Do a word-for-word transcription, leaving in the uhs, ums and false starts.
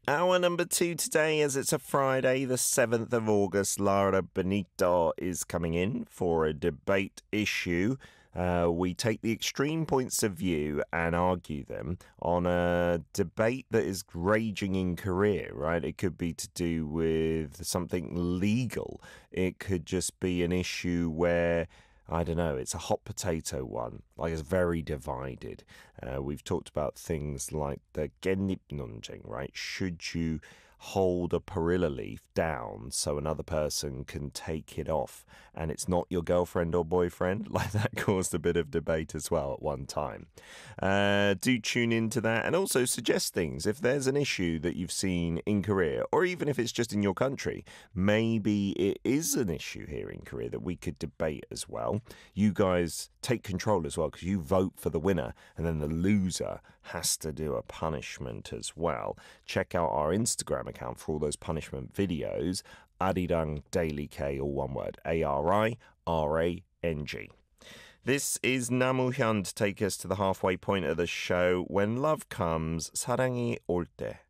Hour number two today, as it's a Friday, the seventh of August. Lara Benito is coming in for a debate issue. Uh, we take the extreme points of view and argue them on a debate that is raging in Korea, right? It could be to do with something legal. It could just be an issue where, I don't know, it's a hot potato one. Like, it's very divided. Uh, we've talked about things like the 깻잎 논쟁, right? Should you hold a perilla leaf down so another person can take it off and it's not your girlfriend or boyfriend? Like, that caused a bit of debate as well at one time. Uh, do tune into that and also suggest things. If there's an issue that you've seen in Korea, or even if it's just in your country, maybe it is an issue here in Korea that we could debate as well. You guys take control as well, because you vote for the winner and then the loser has to do a punishment as well. Check out our Instagram account for all those punishment videos. Arirang Daily K, all one word, A R I R A N G. This is Namuhyun to take us to the halfway point of the show. When love comes, 사랑이 올 때.